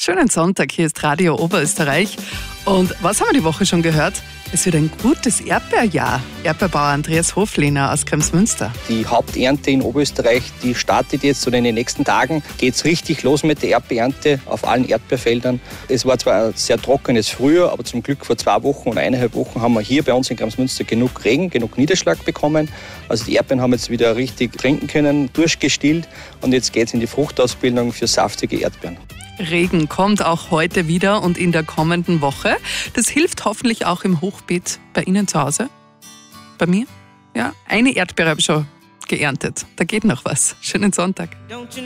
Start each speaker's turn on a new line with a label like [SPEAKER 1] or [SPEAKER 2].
[SPEAKER 1] Schönen Sonntag, hier ist Radio Oberösterreich. Und was haben wir die Woche schon gehört? Es wird ein gutes Erdbeerjahr. Erdbeerbauer Andreas Hoflehner aus Kremsmünster.
[SPEAKER 2] Die Haupternte in Oberösterreich, die startet jetzt und in den nächsten Tagen geht es richtig los mit der Erdbeerernte auf allen Erdbeerfeldern. Es war zwar ein sehr trockenes Frühjahr, aber zum Glück vor 2 Wochen und 1,5 Wochen haben wir hier bei uns in Kremsmünster genug Regen, genug Niederschlag bekommen. Also die Erdbeeren haben jetzt wieder richtig trinken können, durchgestillt und jetzt geht es in die Fruchtausbildung für saftige Erdbeeren.
[SPEAKER 1] Regen kommt auch heute wieder und in der kommenden Woche. Das hilft hoffentlich auch im Hochbeet bei Ihnen zu Hause. Bei mir? Ja, eine Erdbeere habe ich schon geerntet. Da geht noch was. Schönen Sonntag.